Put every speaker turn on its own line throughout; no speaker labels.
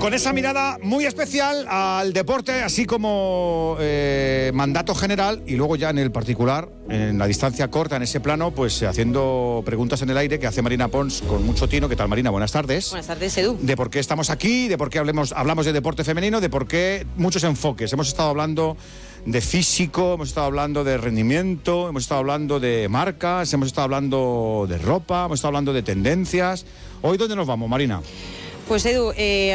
Con esa mirada muy especial al deporte, así como mandato general, y luego ya en el particular, en la distancia corta, en ese plano, pues haciendo preguntas en el aire que hace Marina Pons con mucho tino. ¿Qué tal, Marina? Buenas tardes.
Buenas tardes, Edu.
De por qué estamos aquí, de por qué hablamos de deporte femenino, de por qué muchos enfoques. Hemos estado hablando de físico, hemos estado hablando de rendimiento, hemos estado hablando de marcas, hemos estado hablando de ropa, hemos estado hablando de tendencias. ¿Hoy dónde nos vamos, Marina?
Pues Edu,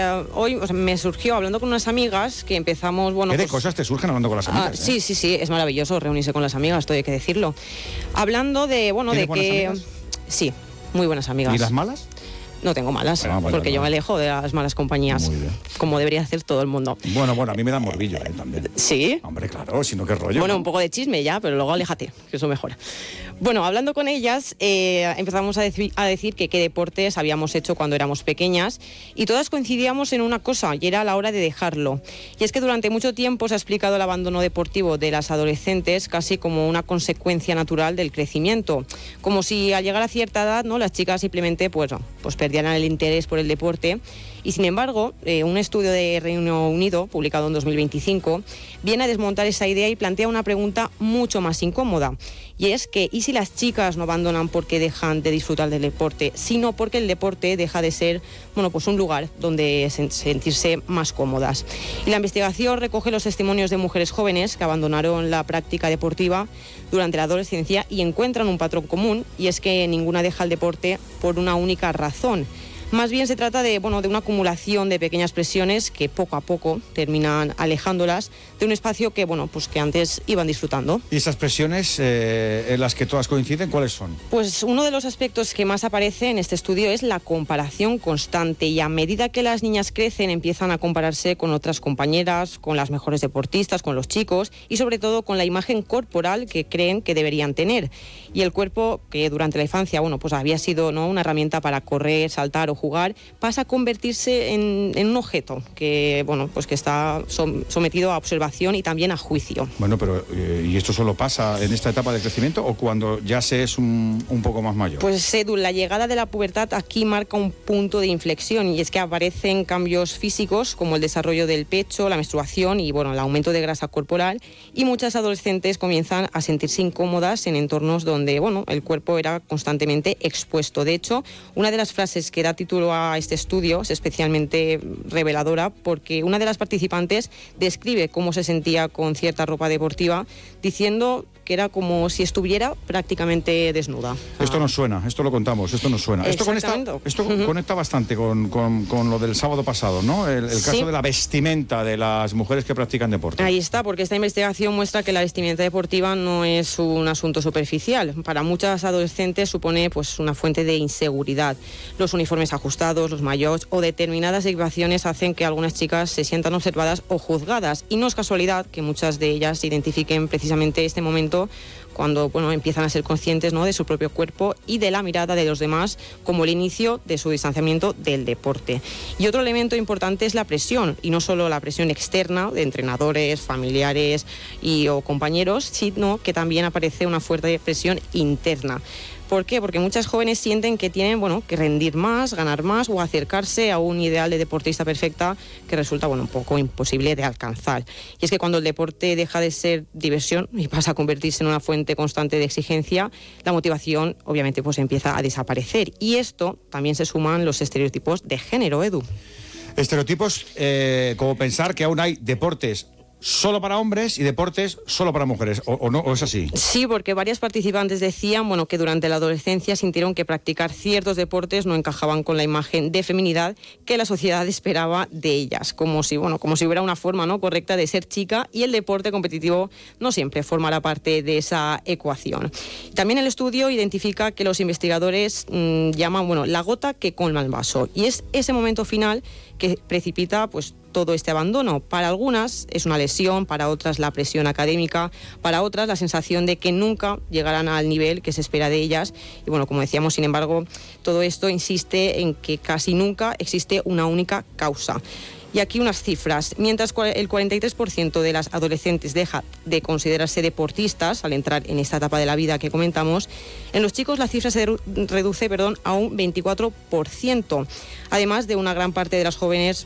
hoy me surgió hablando con unas amigas que empezamos, bueno...
¿Qué de cosas te surgen hablando con las amigas?
Sí, es maravilloso reunirse con las amigas, todo hay que decirlo. Hablando de, bueno, de que...
Amigas?
Sí, muy buenas amigas.
¿Y las malas?
No tengo malas, porque yo me alejo de las malas compañías, como debería hacer todo el mundo.
Bueno, a mí me da morbillo también.
¿Sí?
Hombre, claro, si no, qué rollo.
Bueno,
¿no?
Un poco de chisme ya, pero luego aléjate, que eso mejora. Bueno, hablando con ellas, empezamos a decir que qué deportes habíamos hecho cuando éramos pequeñas, y todas coincidíamos en una cosa, y era la hora de dejarlo. Y es que durante mucho tiempo se ha explicado el abandono deportivo de las adolescentes casi como una consecuencia natural del crecimiento, como si al llegar a cierta edad, ¿no?, las chicas simplemente pues perdieran el interés por el deporte. Y sin embargo, un estudio de Reino Unido, publicado en 2025, viene a desmontar esa idea y plantea una pregunta mucho más incómoda. Y es que, ¿y si las chicas no abandonan porque dejan de disfrutar del deporte, sino porque el deporte deja de ser, pues un lugar donde sentirse más cómodas? Y la investigación recoge los testimonios de mujeres jóvenes que abandonaron la práctica deportiva durante la adolescencia y encuentran un patrón común, y es que ninguna deja el deporte por una única razón. Más bien se trata de una acumulación de pequeñas presiones que poco a poco terminan alejándolas de un espacio que antes iban disfrutando.
¿Y esas presiones en las que todas coinciden, cuáles son?
Pues uno de los aspectos que más aparece en este estudio es la comparación constante, y a medida que las niñas crecen empiezan a compararse con otras compañeras, con las mejores deportistas, con los chicos y sobre todo con la imagen corporal que creen que deberían tener. Y el cuerpo, que durante la infancia había sido una herramienta para correr, saltar o jugar, pasa a convertirse en un objeto que que está sometido a observación y también a juicio.
Bueno, pero ¿y esto solo pasa en esta etapa de crecimiento o cuando ya se es un poco más mayor?
Pues Edu, la llegada de la pubertad aquí marca un punto de inflexión, y es que aparecen cambios físicos como el desarrollo del pecho, la menstruación y el aumento de grasa corporal, y muchas adolescentes comienzan a sentirse incómodas en entornos donde el cuerpo era constantemente expuesto. De hecho, una de las frases que da título a este estudio es especialmente reveladora, porque una de las participantes describe cómo se sentía con cierta ropa deportiva, diciendo que era como si estuviera prácticamente desnuda.
Esto nos suena, esto lo contamos, esto nos suena. Esto conecta bastante con lo del sábado pasado, ¿no? El caso de la vestimenta de las mujeres que practican deporte.
Ahí está, porque esta investigación muestra que la vestimenta deportiva no es un asunto superficial. Para muchas adolescentes supone una fuente de inseguridad. Los uniformes ajustados, los maillots o determinadas equipaciones hacen que algunas chicas se sientan observadas o juzgadas, y no es casualidad que muchas de ellas identifiquen precisamente este momento cuando empiezan a ser conscientes, ¿no?, de su propio cuerpo y de la mirada de los demás como el inicio de su distanciamiento del deporte. Y otro elemento importante es la presión, y no solo la presión externa de entrenadores, familiares o compañeros, sino que también aparece una fuerte presión interna. ¿Por qué? Porque muchas jóvenes sienten que tienen que rendir más, ganar más o acercarse a un ideal de deportista perfecta que resulta un poco imposible de alcanzar. Y es que cuando el deporte deja de ser diversión y pasa a convertirse en una fuente constante de exigencia, la motivación obviamente empieza a desaparecer. Y esto también se suman los estereotipos de género, Edu.
Estereotipos como pensar que aún hay deportes solo para hombres y deportes solo para mujeres, ¿o no? ¿O es así?
Sí, porque varias participantes decían que durante la adolescencia sintieron que practicar ciertos deportes no encajaban con la imagen de feminidad que la sociedad esperaba de ellas, como si hubiera una forma correcta de ser chica, y el deporte competitivo no siempre formará parte de esa ecuación. También el estudio identifica que los investigadores llaman la gota que colma el vaso, y es ese momento final que precipita todo este abandono. Para algunas es una lesión, para otras la presión académica, para otras la sensación de que nunca llegarán al nivel que se espera de ellas. Y como decíamos, sin embargo, todo esto insiste en que casi nunca existe una única causa. Y aquí unas cifras. Mientras el 43% de las adolescentes deja de considerarse deportistas al entrar en esta etapa de la vida que comentamos, en los chicos la cifra se reduce a un 24%. Además de una gran parte de las jóvenes